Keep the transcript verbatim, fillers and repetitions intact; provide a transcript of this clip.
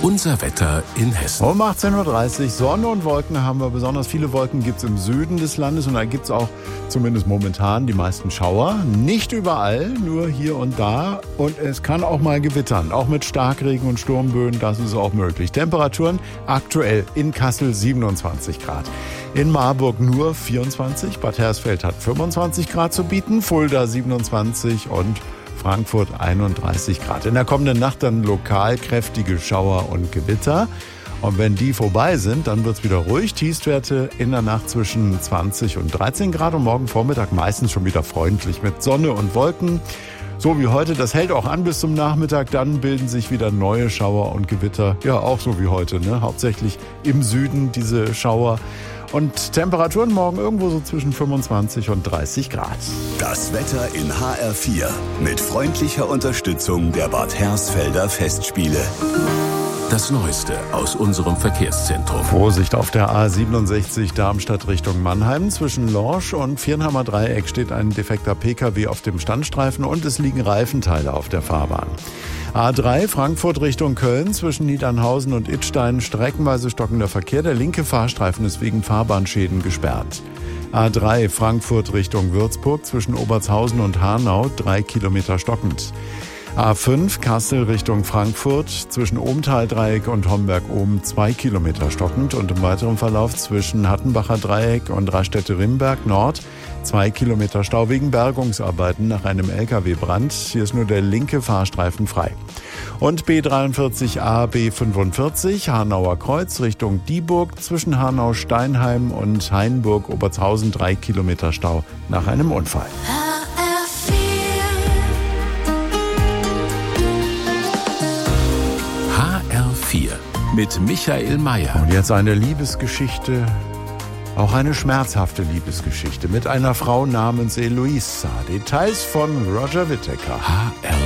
Unser Wetter in Hessen. Um achtzehn Uhr dreißig, Sonne und Wolken haben wir. Besonders viele Wolken gibt es im Süden des Landes und da gibt es auch zumindest momentan die meisten Schauer. Nicht überall, nur hier und da. Und es kann auch mal gewittern, auch mit Starkregen und Sturmböen, das ist auch möglich. Temperaturen aktuell in Kassel siebenundzwanzig Grad. In Marburg nur vierundzwanzig, Bad Hersfeld hat fünfundzwanzig Grad zu bieten, Fulda siebenundzwanzig und Frankfurt einunddreißig Grad. In der kommenden Nacht dann lokal kräftige Schauer und Gewitter. Und wenn die vorbei sind, dann wird es wieder ruhig. Tiefstwerte in der Nacht zwischen zwanzig und dreizehn Grad und morgen Vormittag meistens schon wieder freundlich mit Sonne und Wolken. So wie heute, das hält auch an bis zum Nachmittag. Dann bilden sich wieder neue Schauer und Gewitter. Ja, auch so wie heute, ne? Hauptsächlich im Süden diese Schauer. Und Temperaturen morgen irgendwo so zwischen fünfundzwanzig und dreißig Grad. Das Wetter in H R vier mit freundlicher Unterstützung der Bad Hersfelder Festspiele. Das Neueste aus unserem Verkehrszentrum. Vorsicht auf der A siebenundsechzig Darmstadt Richtung Mannheim. Zwischen Lorsch und Viernheimer Dreieck steht ein defekter Pkw auf dem Standstreifen und es liegen Reifenteile auf der Fahrbahn. A drei Frankfurt Richtung Köln zwischen Niedernhausen und Idstein streckenweise stockender Verkehr. Der linke Fahrstreifen ist wegen Fahrbahnschäden gesperrt. A drei Frankfurt Richtung Würzburg zwischen Obertshausen und Hanau drei Kilometer stockend. A fünf Kassel Richtung Frankfurt zwischen Ohmtal-Dreieck und Homberg-Ohm zwei Kilometer stockend und im weiteren Verlauf zwischen Hattenbacher Dreieck und Raststätte-Rimberg Nord zwei Kilometer Stau wegen Bergungsarbeiten nach einem L K W-Brand. Hier ist nur der linke Fahrstreifen frei. Und B dreiundvierzig A B fünfundvierzig Hanauer Kreuz Richtung Dieburg zwischen Hanau-Steinheim und Hainburg-Obertshausen drei Kilometer Stau nach einem Unfall. H R vier mit Michael Mayer. Und jetzt eine Liebesgeschichte, auch eine schmerzhafte Liebesgeschichte mit einer Frau namens Eloisa. Details von Roger Whittaker. H R